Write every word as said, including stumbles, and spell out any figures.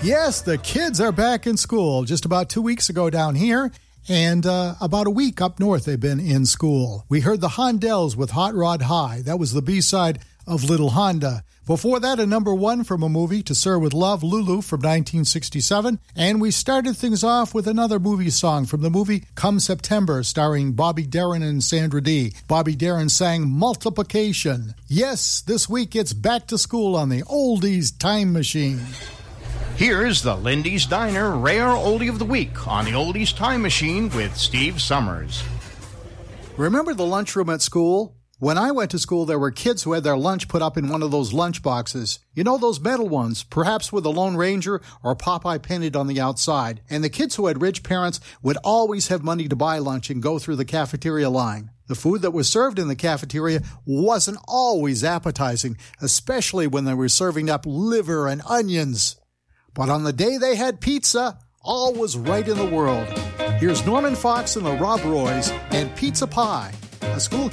Yes, the kids are back in school. Just about two weeks ago down here, and uh, about a week up north they've been in school. We heard the Hondells with Hot Rod High. That was the B-side of Little Honda. Before that, a number one from a movie, To Sir With Love, Lulu from nineteen sixty-seven. And we started things off with another movie song from the movie Come September, starring Bobby Darin and Sandra Dee. Bobby Darin sang Multiplication. Yes, this week it's back to school on the Oldies Time Machine. Here's the Lindy's Diner Rare Oldie of the Week on the Oldies Time Machine with Steve Summers. Remember the lunchroom at school? When I went to school, there were kids who had their lunch put up in one of those lunch boxes. You know, those metal ones, perhaps with a Lone Ranger or Popeye painted on the outside. And the kids who had rich parents would always have money to buy lunch and go through the cafeteria line. The food that was served in the cafeteria wasn't always appetizing, especially when they were serving up liver and onions. But on the day they had pizza, all was right in the world. Here's Norman Fox and the Rob Roys and Pizza Pie, a school